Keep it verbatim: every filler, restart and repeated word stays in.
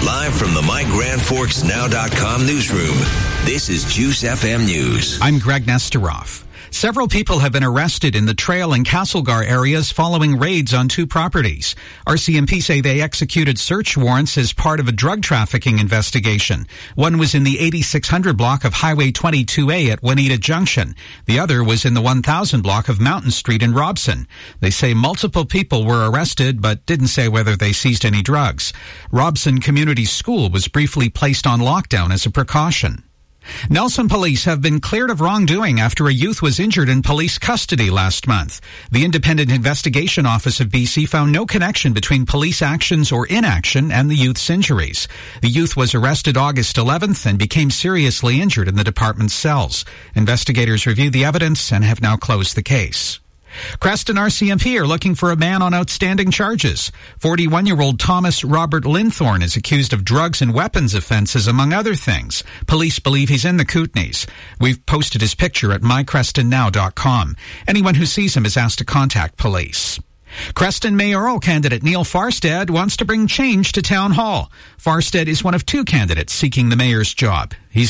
Live from the My Grand Forks Now dot com newsroom, this is Juice F M News. I'm Greg Nesteroff. Several people have been arrested in the Trail and Castlegar areas following raids on two properties. R C M P say they executed search warrants as part of a drug trafficking investigation. One was in the eighty-six hundred block of Highway twenty-two A at Juanita Junction. The other was in the one thousand block of Mountain Street in Robson. They say multiple people were arrested, but didn't say whether they seized any drugs. Robson Community School was briefly placed on lockdown as a precaution. Nelson police have been cleared of wrongdoing after a youth was injured in police custody last month. The Independent Investigation Office of B C found no connection between police actions or inaction and the youth's injuries. The youth was arrested August eleventh and became seriously injured in the department's cells. Investigators reviewed the evidence and have now closed the case. Creston R C M P are looking for a man on outstanding charges. forty-one-year-old Thomas Robert Linthorne is accused of drugs and weapons offenses, among other things. Police believe he's in the Kootenays. We've posted his picture at my creston now dot com. Anyone who sees him is asked to contact police. Creston mayoral candidate Neil Farstead wants to bring change to Town Hall. Farstead is one of two candidates seeking the mayor's job. He's